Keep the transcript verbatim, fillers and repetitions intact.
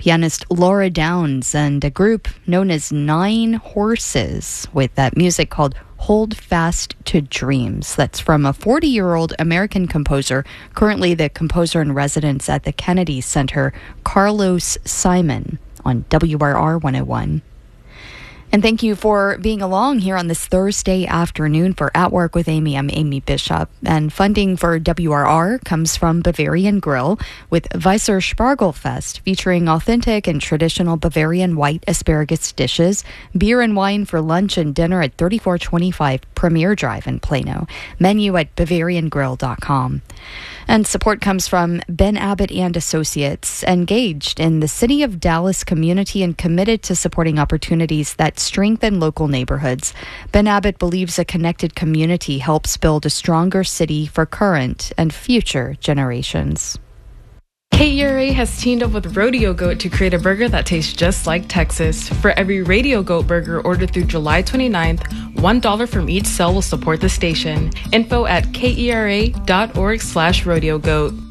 pianist Laura Downs and a group known as Nine Horses with that music called Hold Fast to Dreams. That's from a forty-year-old American composer, currently the composer in residence at the Kennedy Center, Carlos Simon, on W R R one oh one. And thank you for being along here on this Thursday afternoon for At Work with Amy. I'm Amy Bishop. And funding for W R R comes from Bavarian Grill with Weiser Spargelfest, featuring authentic and traditional Bavarian white asparagus dishes, beer and wine for lunch and dinner at thirty-four twenty-five Premier Drive in Plano. Menu at bavarian grill dot com. And support comes from Ben Abbott and Associates, engaged in the City of Dallas community and committed to supporting opportunities that strengthen local neighborhoods. Ben Abbott believes a connected community helps build a stronger city for current and future generations. K E R A has teamed up with Rodeo Goat to create a burger that tastes just like Texas. For every Radio Goat burger ordered through July twenty-ninth, one dollar from each sale will support the station. Info at kera dot org slash rodeo goat.